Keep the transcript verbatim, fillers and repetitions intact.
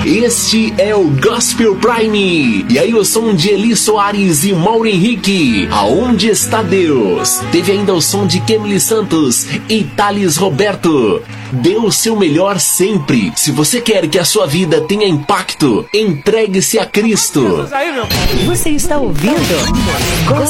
Este é o Gospel Prime. E aí o som de Eli Soares e Mauro Henrique, Aonde Está Deus? Teve ainda o som de Kemily Santos e Thales Roberto, Dê o seu melhor sempre. Se você quer que a sua vida tenha impacto, entregue-se a Cristo. Você está ouvindo